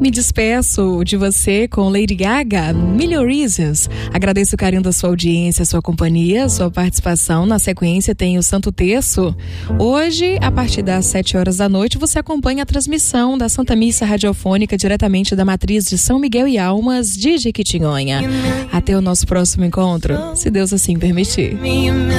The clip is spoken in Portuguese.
Me despeço de você com Lady Gaga, Million Reasons. Agradeço o carinho da sua audiência, sua companhia, sua participação. Na sequência tem o Santo Terço. Hoje, a partir das 7 horas da noite, você acompanha a transmissão da Santa Missa Radiofônica diretamente da matriz de São Miguel e Almas de Jequitinhonha. Até o nosso próximo encontro, se Deus assim permitir.